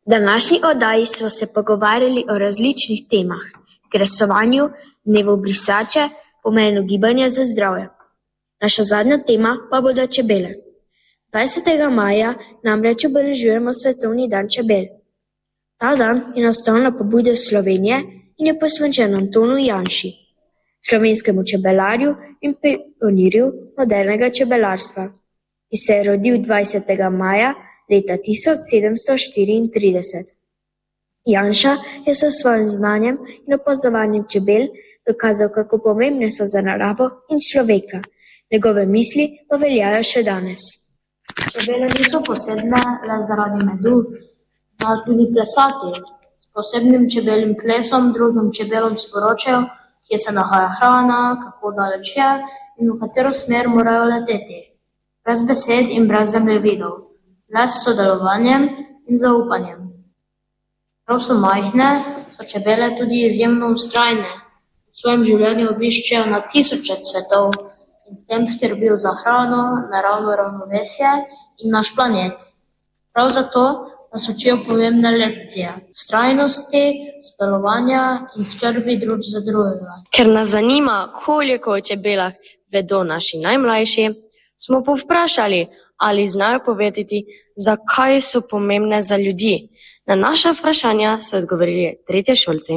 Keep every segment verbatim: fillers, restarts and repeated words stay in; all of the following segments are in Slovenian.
V današnji oddaji smo se pogovarjali o različnih temah, kresovanju, dnevu brisače, pomenu gibanja za zdravje. Naša zadnja tema pa bodo čebele. dvajsetega maja namreč obeležujemo Svetovni dan čebel. Ta dan je nastal na pobudo Slovenije in je posvečen Antonu Janši, slovenskemu čebelarju in pionirju modernega čebelarstva, ki se je rodil dvajsetega maja leta tisoč sedemsto štiriintrideset. Janša je s svojim znanjem in opazovanjem čebel dokazal, kako pomembne so za naravo in človeka. Njegove misli pa veljajo še danes. Čebele niso posebne le zaradi medu, znajo tudi plesati. S posebnim čebeljim plesom drugim čebelom sporočajo, kje se nahaja hrana, kako daleč je in v katero smer morajo leteti. Brez besed in brez zemljevidov, le s sodelovanjem in zaupanjem. Prav so majhne, so čebele tudi izjemno vztrajne. V svojem življenju obiščejo na tisoče cvetov in s tem skrbijo za hrano, naravno ravnovesje in naš planet. Prav zato nas učijo pomembne lekcije vztrajnosti, sodelovanja in skrbi drug za drugega. Ker nas zanima, koliko o čebelah vedo naši najmlajši, smo povprašali, ali znajo povedati, zakaj so pomembne za ljudi. Na naša vprašanja so odgovorili tretješolci.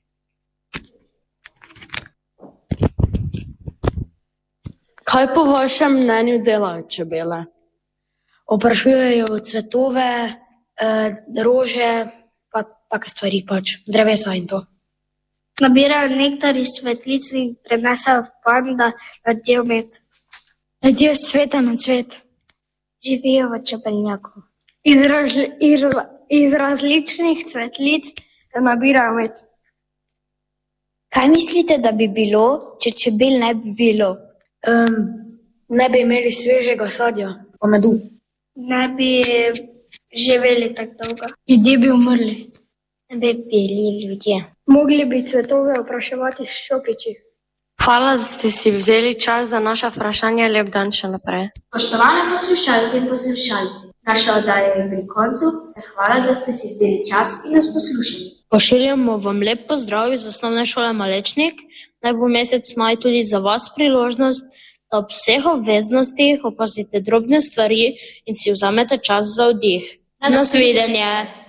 Kaj po vašem mnenju delajo čebele? Oprašujejo cvetove, eh, rože, pa take stvari pač, drevesa in to. Nabirajo nektar iz cvetlic in prenesejo v panj, da naredijo med. Letijo s cveta na cvet. Živijo v čebelnjaku. Iz, razli, iz, iz različnih cvetlic nabirajo med. Kaj mislite, da bi bilo, če čebel ne bi bilo? Um, ne bi imeli svežega sadja, pa medu. Ne bi živeli tako dolgo. Ljudje bi umrli. Ne bi bili ljudje. Mogli bi cvetove opraševati s šopiči. Hvala, da ste si vzeli čas za naša vprašanja. Lep dan še naprej. Spoštovane poslušalke in poslušalci, naša oddaja je pri koncu. Hvala, da ste si vzeli čas in nas poslušali. Pošiljamo vam lep pozdrav iz Osnovne šole Malečnik. Naj bo mesec maj tudi za vas priložnost, da ob vseh obveznostih opazite drobne stvari in si vzamete čas za oddih. Nasvidenje!